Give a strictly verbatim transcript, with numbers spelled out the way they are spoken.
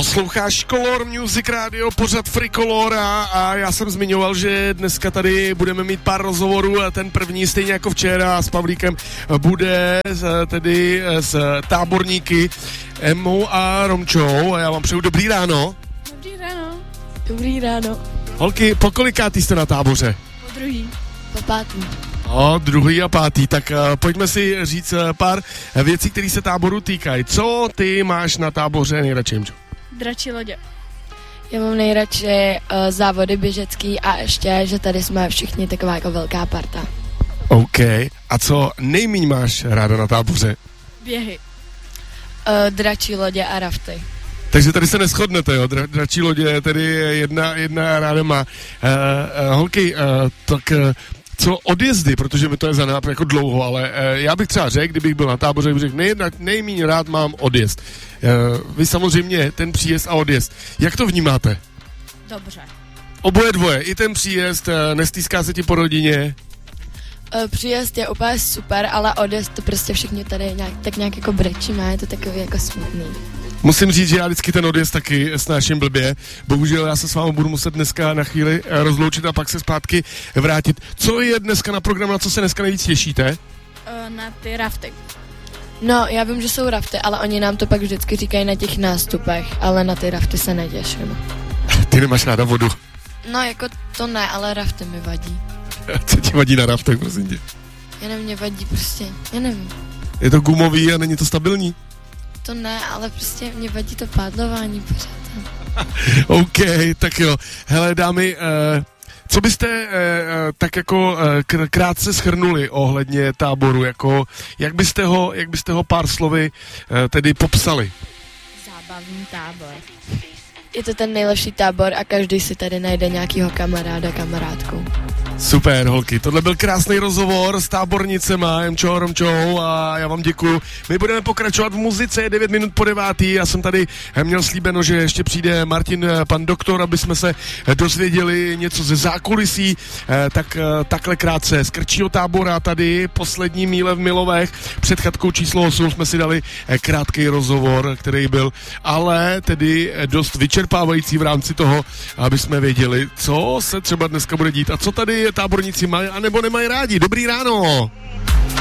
Posloucháš Color Music Radio, pořad Fricolor a, a já jsem zmiňoval, že dneska tady budeme mít pár rozhovorů a ten první stejně jako včera s Pavlíkem bude z, tedy z táborníky Emmou a Romčou a já vám přeju dobrý ráno. Dobrý ráno. Dobrý ráno. Holky, po kolikátý jste na táboře? Po druhý. Po pátý. O, druhý a pátý, tak uh, pojďme si říct uh, pár věcí, které se táboru týkají. Co ty máš na táboře nejradši, Jimčo? Dračí lodě. Já mám nejradši uh, závody běžecký a ještě, že tady jsme všichni taková jako velká parta. OK. A co nejmíň máš ráda na táboře? Běhy. Uh, dračí lodě a rafty. Takže tady se neshodnete, jo? Dra, dračí lodě je tedy jedna, jedna ráda má. Uh, uh, holky, uh, tak uh, co odjezdy, protože mi to je za nápad jako dlouho, ale uh, já bych třeba řekl, kdybych byl na táboře, bych řekl, nej, nejméně rád mám odjezd. Uh, vy samozřejmě ten příjezd a odjezd. Jak to vnímáte? Dobře. Oboje dvoje, i ten příjezd, uh, nestýská se ti po rodině? Uh, příjezd je úplně super, ale odjezd to prostě všichni tady nějak, tak nějak jako brečíme, je to takový jako smutný. Musím říct, že já vždycky ten odjezd taky snáším blbě. Bohužel já se s vámi budu muset dneska na chvíli rozloučit a pak se zpátky vrátit. Co je dneska na programu, na co se dneska nejvíc těšíte? Uh, na ty rafty. No, já vím, že jsou rafty, ale oni nám to pak vždycky říkají na těch nástupech, ale na ty rafty se netěším. Ty nemáš ráda vodu. No, jako to ne, ale rafty mi vadí. Co ti vadí na raftech, prosím tě? Jenom mě vadí prostě, já nevím. Je to gumový a není to stabilní? To ne, ale prostě mě vadí to pádlování pořád. OK, tak jo. Hele, dámy, eh, co byste eh, tak jako eh, krátce shrnuli ohledně táboru, jako jak byste ho, jak byste ho pár slovy eh, tedy popsali? Zábavný tábor. Je to ten nejlepší tábor a každý si tady najde nějakýho kamaráda, kamarádku. Super, holky, tohle byl krásný rozhovor s tábornicema, Emčou, Romčou a já vám děkuju. My budeme pokračovat v muzice, devět minut po devátý, já jsem tady měl slíbeno, že ještě přijde Martin, pan doktor, aby jsme se dozvěděli něco ze zákulisí, tak takhle krátce z Krčího tábora tady, poslední míle v Milovech, před chatkou číslo osm jsme si dali krátký rozhovor, který byl, ale tedy dost vyčerpávající v rámci toho, aby jsme věděli, co se třeba dneska bude dít a co tady táborníci mají, anebo nemají rádi. Dobrý ráno!